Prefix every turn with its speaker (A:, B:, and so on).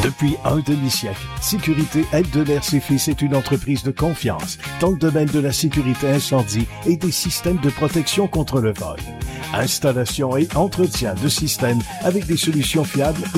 A: Depuis un demi-siècle, Sécurité Eldeler et Fils est une entreprise de confiance dans le domaine de la sécurité incendie et des systèmes de protection contre le vol. Installation et entretien de systèmes avec des solutions fiables